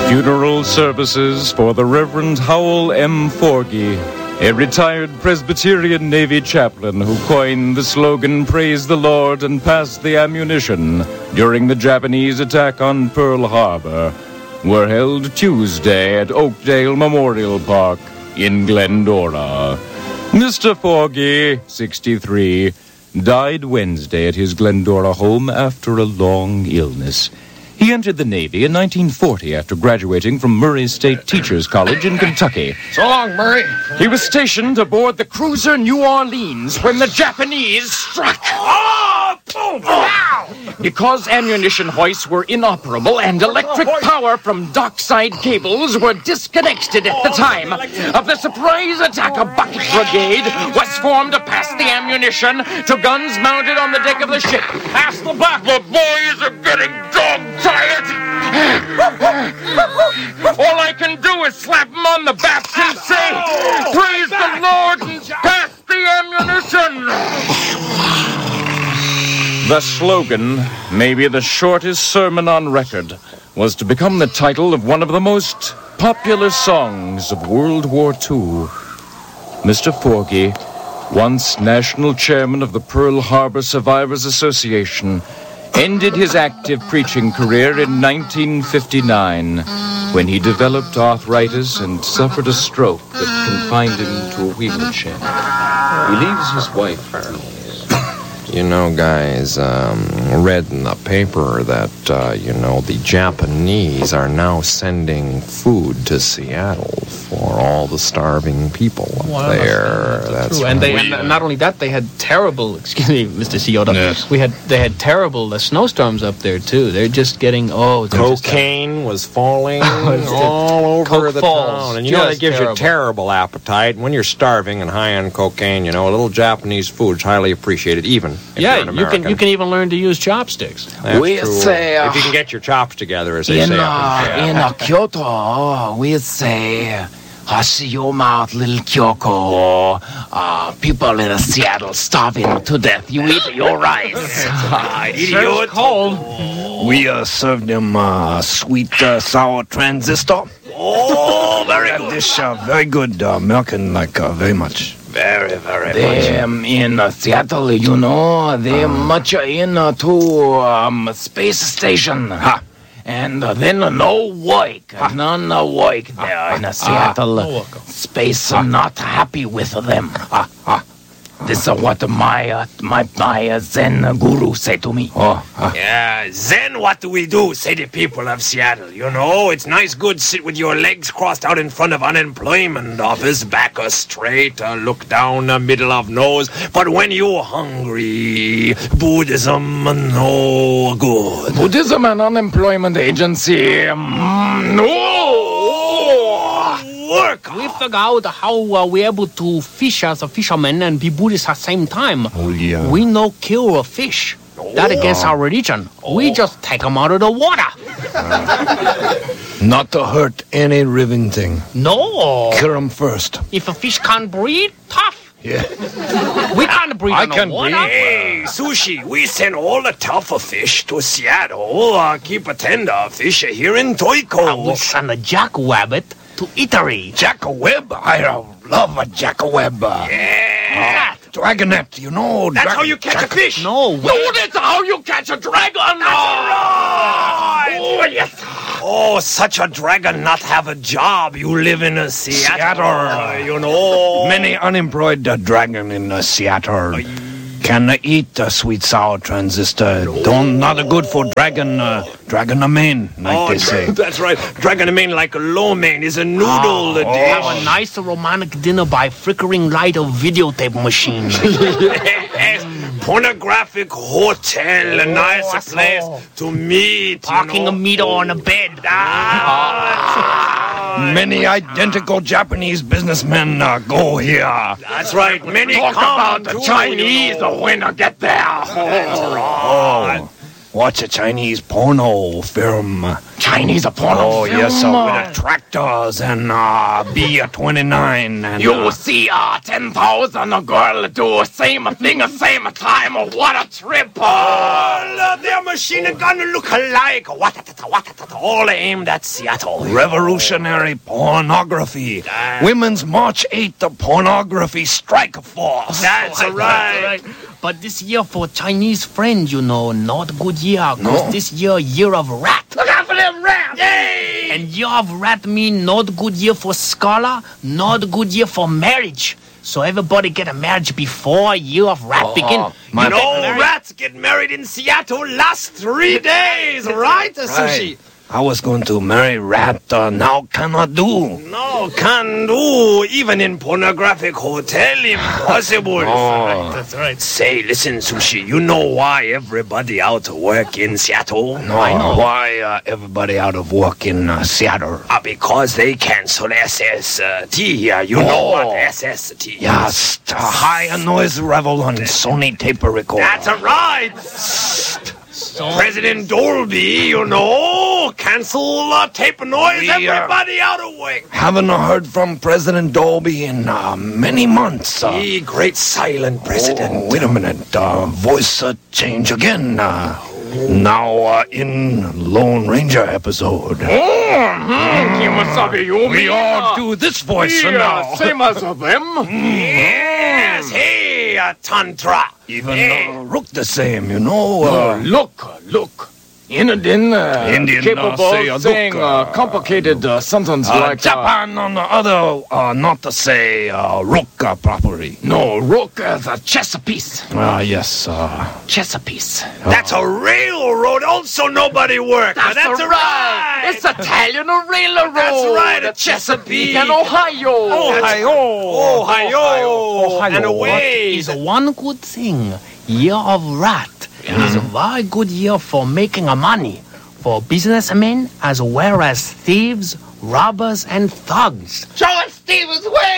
Funeral services for the Reverend Howell M. Forgy, a retired Presbyterian Navy chaplain who coined the slogan, "Praise the Lord and pass the ammunition," during the Japanese attack on Pearl Harbor, were held Tuesday at Oakdale Memorial Park in Glendora. Mr. Forgy, 63, died Wednesday at his Glendora home after a long illness. He entered the Navy in 1940 after graduating from Murray State Teachers College in Kentucky. So long, Murray. He was stationed aboard the cruiser New Orleans when the Japanese struck. Oh, boom! Ow! Because ammunition hoists were inoperable and electric power from dockside cables were disconnected at the time of the surprise attack, a bucket brigade was formed to pass the ammunition to guns mounted on the deck of the ship. Pass the buck. The boys are getting dog-tired. All I can do is slap them on the back and say, "Praise the Lord and pass the ammunition." The slogan, maybe the shortest sermon on record, was to become the title of one of the most popular songs of World War II. Mr. Forgy, once national chairman of the Pearl Harbor Survivors Association, ended his active preaching career in 1959 when he developed arthritis and suffered a stroke that confined him to a wheelchair. He leaves his wife. You know, guys, read in the paper that, the Japanese are now sending food to Seattle for all the starving people up there. That's true. And not only that, they had terrible, excuse me, Mr. Ciota, yes. They had terrible snowstorms up there, too. They're just getting, cocaine was falling all over the town. And, that gives you terrible appetite. When you're starving and high on cocaine, a little Japanese food is highly appreciated, even if you're an American. You can even learn to use chopsticks. That's true. If you can get your chops together, as they say up in Kyoto, we say, hush your mouth, little Kyoko. People in Seattle starving to death. You eat your rice. Idiot. Cold. We serve them sweet sour transistor. Oh, very good. Dish very good, American like very much. Very, very much. In Seattle, they much into space station. Ha. And then no work. None work there in Seattle. Space not happy with them. This is what my Zen guru said to me. Yeah, Zen, what do we do, say the people of Seattle? It's nice good sit with your legs crossed out in front of unemployment office, back straight, look down the middle of nose. But when you're hungry, Buddhism no good. Buddhism and unemployment agency, no! Work. We figure out how we're able to fish as a fisherman and be Buddhist at the same time. Oh, yeah. We no kill a fish. That against our religion. We just take them out of the water. Not to hurt any living thing. No. Kill them first. If a fish can't breathe, tough. Yeah. We can't breathe on the water. Hey, Sushi, we send all the tougher fish to Seattle. Keep a tender fish here in Toiko. We send a jackrabbit to Italy. Jackweb? I love a jackweb. Yeah. Dragonet, That's how you catch a fish. No way. No, that's how you catch a dragon. Right. Oh, yes. Oh, such a dragon not have a job. You live in Seattle. Many unemployed dragon in Seattle can eat sweet sour transistor. Not good for dragon main, like they say. That's right. Dragon main like lo mein is a noodle dish. Have a nice romantic dinner by flickering light of videotape machine. Yes. Pornographic hotel, a nice place to meet. Parking a meter on a bed. Many identical Japanese businessmen go here. That's right. Many Talk about the to Chinese when I get there. That's right. Watch a Chinese porno film. Chinese porn Oh, film. yes, with the tractors and B-29 and... You see 10,000 girl do same thing same time. What a trip! Their machine gun look alike. All aimed at Seattle. Revolutionary pornography. Women's March 8th, the pornography strike force. That's right. But this year for Chinese friends, not good year. Cause this year of rat. Look out for them rats! Yay! And year of rat mean not good year for scholar, not good year for marriage. So everybody get a marriage before year of rat begin. Rats get married in Seattle last 3 days, right, Sushi? I was going to marry rat, now cannot do. No, can do. Even in pornographic hotel, impossible. That's right. Say, listen, Sushi, you know why everybody out of work in Seattle? No, I know. why everybody out of work in Seattle? Because they cancel SST. You know what SST is? Yes, the high noise level on Sony tape recorder. That's right. President Dolby, cancel tape noise, everybody out of work. Haven't heard from President Dolby in many months. Great silent president. Oh, wait a minute, voice change again. Now in Lone Ranger episode. We all do this voice now. Same as them. Yes, hey, Tantra. Even Rook the same, Look. Indian capable say, of saying complicated sentence like Japan on the other, not to say Rook properly. no, rook as a chess piece. Yes, Chess a piece. That's a railroad, also nobody work. That's right. It's Italian railroad. That's right, a Chesapeake. and Ohio. Ohio. And away. Is one good thing. Year of rat is a very good year for making money for businessmen as well as thieves, robbers, and thugs. Charles Stevens, where